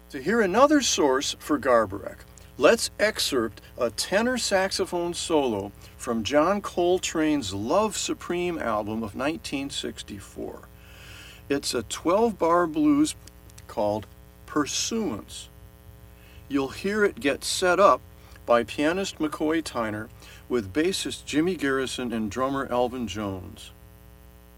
To hear another source for Garbarek, let's excerpt a tenor saxophone solo from John Coltrane's Love Supreme album of 1964. It's a 12-bar blues called Pursuance. You'll hear it get set up by pianist McCoy Tyner with bassist Jimmy Garrison and drummer Elvin Jones.